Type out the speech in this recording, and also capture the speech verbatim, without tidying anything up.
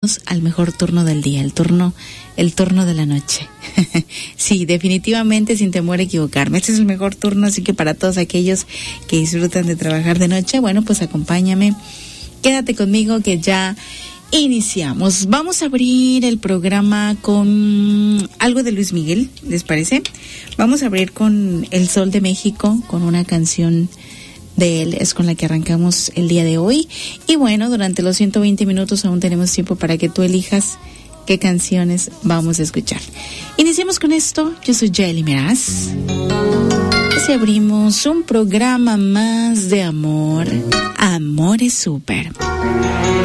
al mejor turno del día, el turno, el turno de la noche. Sí, definitivamente, sin temor a equivocarme. Este es el mejor turno, así que para todos aquellos que disfrutan de trabajar de noche, bueno, pues acompáñame, quédate conmigo que ya iniciamos. Vamos a abrir el programa con algo de Luis Miguel, ¿les parece? Vamos a abrir con El Sol de México, con una canción de él, es con la que arrancamos el día de hoy. Y bueno, durante los ciento veinte minutos aún tenemos tiempo para que tú elijas qué canciones vamos a escuchar. Iniciamos con esto. Yo soy Yaeli Meraz. Así abrimos un programa más de amor. Amor es súper.